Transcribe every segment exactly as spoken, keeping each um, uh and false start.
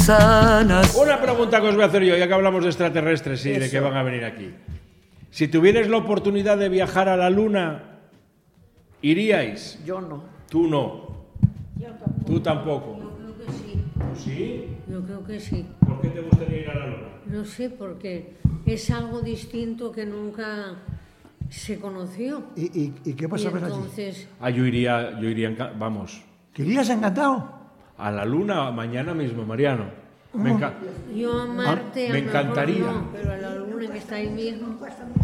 sanas. Una pregunta que os voy a hacer yo, ya que hablamos de extraterrestres y de que van a venir aquí. Si tuvierais la oportunidad de viajar a la Luna, ¿iríais? Yo no. Tú no. Yo tampoco. Tú tampoco. Yo creo que sí. ¿Sí? Yo creo que sí. ¿Por qué te gustaría ir a la Luna? No sé, porque es algo distinto que nunca se conoció. ¿Y, y, y qué vas Y a ver allí? entonces, Ah, yo iría, yo iría, enca- vamos, ¿Que irías encantado? a la Luna mañana mismo, Mariano. Me, enca- yo a Marte me a lo mejor encantaría. no, pero a la Luna que está ahí mismo.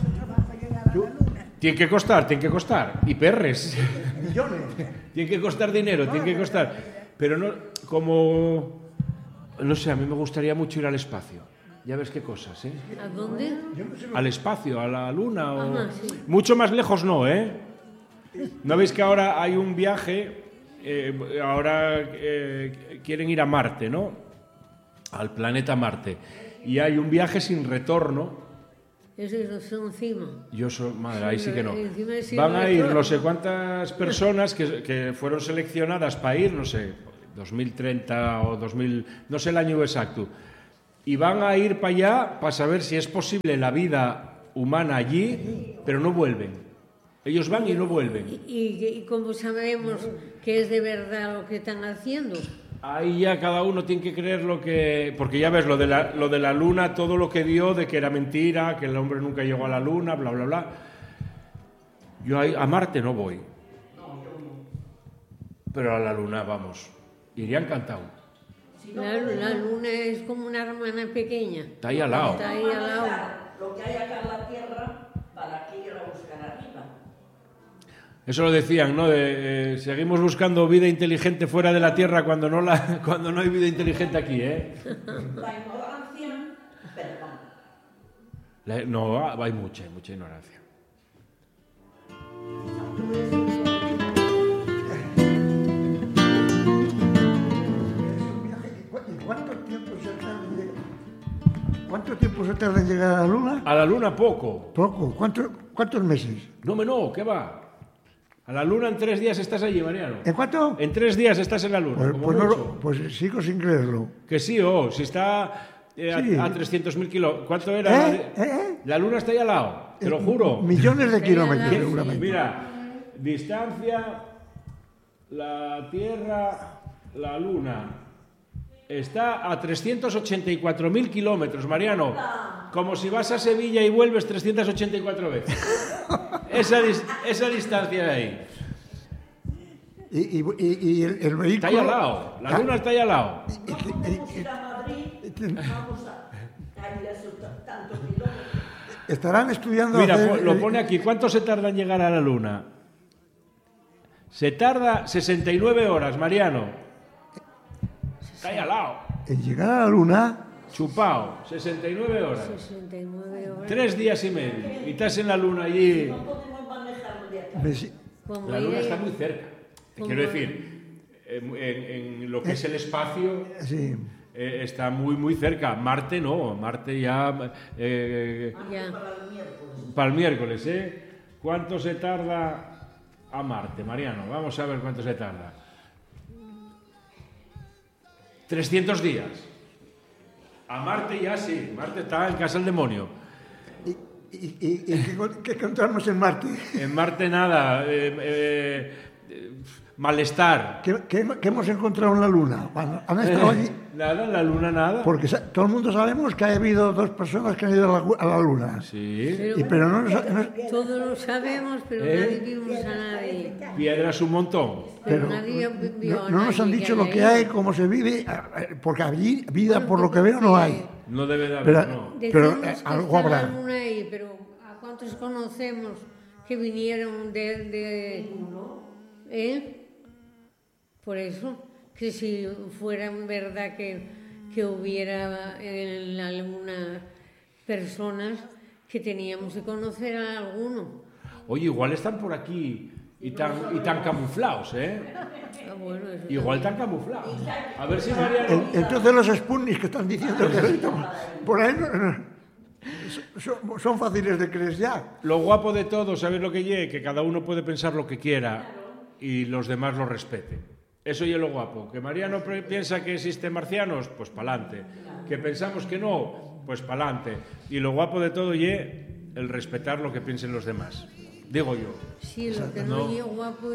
Tiene que costar, tiene que costar. Y perres. Millones. Tiene que costar dinero, tiene que costar. Pero no, como, no sé, a mí me gustaría mucho ir al espacio. Ya ves qué cosas, ¿eh? ¿A dónde? Al espacio, a la Luna. O... Ajá, sí. Mucho más lejos no, ¿eh? ¿No veis que ahora hay un viaje? Eh, ahora eh, quieren ir a Marte, ¿no? Al planeta Marte. Y hay un viaje sin retorno. Eso es encima. Yo soy, madre, ahí sí que no. Encima de sin Van a ir retorno. no sé cuántas personas que, que fueron seleccionadas para ir, no sé, dos mil treinta o dos mil, no sé el año exacto. Y van a ir para allá para saber si es posible la vida humana allí, pero no vuelven. Ellos van y no vuelven. ¿Y, y, y cómo sabemos que es de verdad lo que están haciendo? Ahí ya cada uno tiene que creer lo que... Porque ya ves, lo de la, lo de la luna, todo lo que dio de que era mentira, que el hombre nunca llegó a la luna, bla, bla, bla. Yo ahí, a Marte no voy. Pero a la luna, vamos. Iría encantado. La, la Luna es como una hermana pequeña. Está ahí al lado. Está ahí al lado. Lo que hay acá en la Tierra, ¿para qué ir a buscar arriba? Eso lo decían, ¿no? De, eh, seguimos buscando vida inteligente fuera de la Tierra cuando no, la, cuando no hay vida inteligente aquí, ¿eh? La ignorancia, perdón. La- no, hay mucha, hay mucha ignorancia. ¿Y cuánto tiempo se tarda en llegar? ¿Cuánto tiempo se tarda en llegar a la Luna? A la Luna poco. Poco. ¿Cuántos, cuántos meses? No, me no, ¿qué va? A la Luna en tres días estás allí, Mariano. ¿En cuánto? En tres días estás en la Luna, Pues, como pues no mucho. lo- pues sigo sin creerlo. Que sí, oh, si está eh, a- Sí. a, trescientos mil kilómetros. ¿Cuánto era? ¿Eh? ¿Eh? La Luna está ahí al lado, te lo juro. Millones de kilómetros, Sí. seguramente. Mira, distancia, la Tierra, la Luna. Está a trescientos ochenta y cuatro mil kilómetros, Mariano. Como si vas a Sevilla y vuelves trescientas ochenta y cuatro veces. esa, dis- esa distancia de ahí. Y, y, y- y el, el vehículo... Está ahí al lado. La Luna está ahí al lado. Y- y- Vamos a y- ir a Madrid, vamos a a ir a esos tantos kilómetros. estarán estudiando... Mira, hacer- po- lo pone aquí. ¿Cuánto se tarda en llegar a la Luna? Se tarda sesenta y nueve horas, Mariano. Está ahí al lado. En llegar a la Luna... Chupao, sesenta y nueve horas. sesenta y nueve horas. Tres días y medio. Y estás en la Luna allí. No podemos manejarlo de acá. me si- Como La ir Luna ahí- está muy cerca. Te Como- quiero decir, en, en- en lo que es el espacio sí. eh, está muy, muy cerca. Marte no. Marte ya... eh, Ya. para el miércoles, ¿eh? ¿Cuánto se tarda a Marte, Mariano? Vamos a ver cuánto se tarda. trescientos días. A Marte ya sí. Marte está en casa del demonio. ¿Y, y, y- y qué, qué encontramos en Marte? En Marte nada. eh, eh, eh, malestar. ¿Qué, qué- qué hemos encontrado en la Luna? Cuando han estado allí... Nada, en la Luna nada. Porque sa- todo el mundo sabemos que ha habido dos personas que han ido a la, a la Luna. Sí. Pero Y, pero no, nos- no- todos lo sabemos, pero ¿Eh? nadie vimos a nadie. Piedras un montón. Pero, pero nadie vio no, a no nos han nadie dicho que lo haya que ido. hay, cómo se vive, eh, porque allí vida, por lo que veo, no hay. No debe de haber, Pero- no. Pero, Decimos eh, que algo está la habrá. luna ahí, pero ¿a cuántos conocemos que vinieron de... de ¿eh? Por eso, que si fuera verdad que, que hubiera en la luna personas, que teníamos que conocer a alguno. Oye, igual están por aquí y tan, y tan camuflados, ¿eh? Ah, bueno, eso Igual tan camuflados. A ver si Mariano... En- Entonces los Sputniks que están diciendo que ahorita por ahí no- no- son, son fáciles de creer ya. Lo guapo de todo, ¿sabes lo que llegue? Que cada uno puede pensar lo que quiera y los demás lo respeten. Eso y lo guapo. Que Mariano piensa que existen marcianos, pues pa'lante. Que pensamos que no, pues pa'lante. Y lo guapo de todo y el respetar lo que piensen los demás. Digo yo. Sí, lo que no, No. es guapo